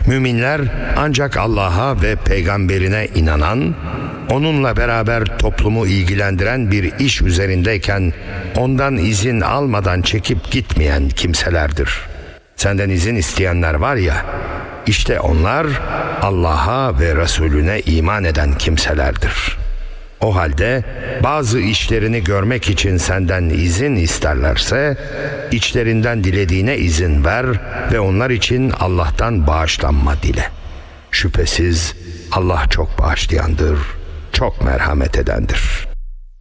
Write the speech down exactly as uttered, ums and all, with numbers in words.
Müminler ancak Allah'a ve peygamberine inanan, onunla beraber toplumu ilgilendiren bir iş üzerindeyken ondan izin almadan çekip gitmeyen kimselerdir. Senden izin isteyenler var ya, işte onlar Allah'a ve Resulüne iman eden kimselerdir. O halde bazı işlerini görmek için senden izin isterlerse, içlerinden dilediğine izin ver ve onlar için Allah'tan bağışlanma dile. Şüphesiz Allah çok bağışlayandır, çok merhamet edendir.